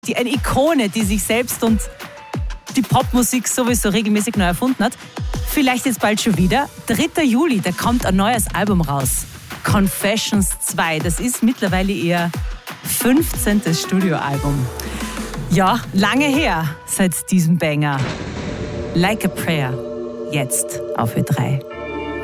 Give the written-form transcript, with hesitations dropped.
Eine Ikone, die sich selbst und die Popmusik sowieso regelmäßig neu erfunden hat. Vielleicht jetzt bald schon wieder. 3. Juli, da kommt ein neues Album raus. Confessions 2. Das ist mittlerweile ihr 15. Studioalbum. Ja, lange her seit diesem Banger. Like a Prayer. Jetzt auf Ö3.